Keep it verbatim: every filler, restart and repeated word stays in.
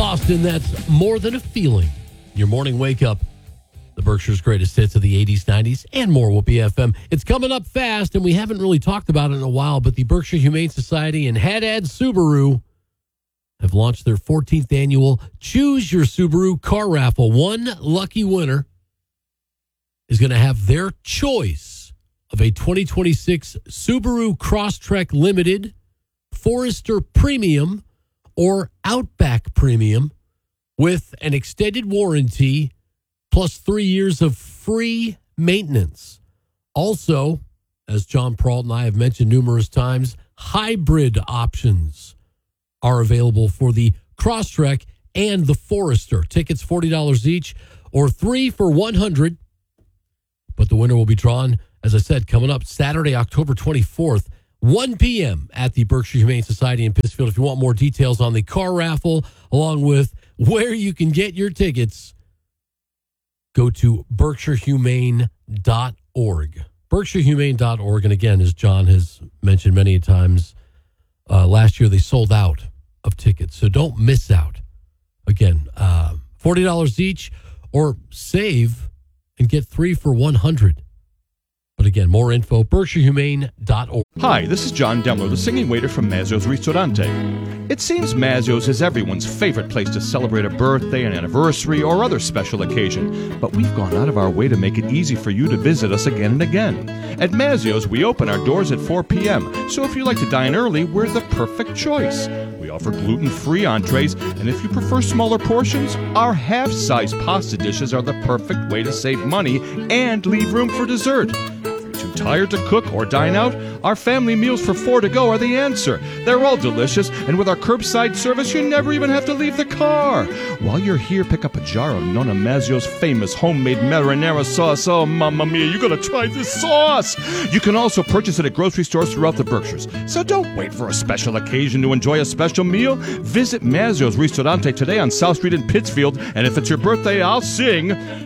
Boston, that's More Than a Feeling. Your morning wake up. The Berkshire's greatest hits of the eighties, nineties, and more will be F M. It's coming up fast, and we haven't really talked about it in a while, but the Berkshire Humane Society and Haddad Subaru have launched their fourteenth annual Choose Your Subaru car raffle. One lucky winner is going to have their choice of a twenty twenty-six Subaru Crosstrek Limited, Forester Premium, or Outback Premium with an extended warranty plus three years of free maintenance. Also, as John Peralt and I have mentioned numerous times, hybrid options are available for the Crosstrek and the Forester. Tickets forty dollars each or three for one hundred dollars. But the winner will be drawn, as I said, coming up Saturday, October twenty-fourth, one p.m. at the Berkshire Humane Society in Pittsfield. If you want more details on the car raffle, along with where you can get your tickets, go to berkshire humane dot org. berkshire humane dot org. And again, as John has mentioned many times, uh, last year they sold out of tickets. So don't miss out. Again, uh, forty dollars each, or save and get three for one hundred dollars. But again, more info, berkshire humane dot org. Hi, this is John Demler, the singing waiter from Mazzio's Ristorante. It seems Mazzio's is everyone's favorite place to celebrate a birthday, an anniversary, or other special occasion, but we've gone out of our way to make it easy for you to visit us again and again. At Mazzio's, we open our doors at four p.m., so if you like to dine early, we're the perfect choice. We offer gluten-free entrees, and if you prefer smaller portions, our half-size pasta dishes are the perfect way to save money and leave room for dessert. Too tired to cook or dine out? Our family meals for four to go are the answer. They're all delicious, and with our curbside service, you never even have to leave the car. While you're here, pick up a jar of Nonna Mazzio's famous homemade marinara sauce. Oh, mamma mia, you gotta try this sauce! You can also purchase it at grocery stores throughout the Berkshires. So don't wait for a special occasion to enjoy a special meal. Visit Mazzio's Ristorante today on South Street in Pittsfield, and if it's your birthday, I'll sing